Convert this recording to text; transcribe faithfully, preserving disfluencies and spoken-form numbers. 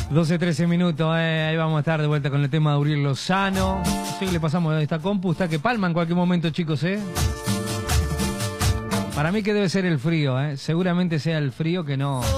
doce, trece minutos, eh, ahí vamos a estar de vuelta con el tema de Uriel Lozano. Sí, le pasamos a esta compu, está que palma en cualquier momento, chicos, ¿eh? Para mí que debe ser el frío, ¿eh? Seguramente sea el frío que no...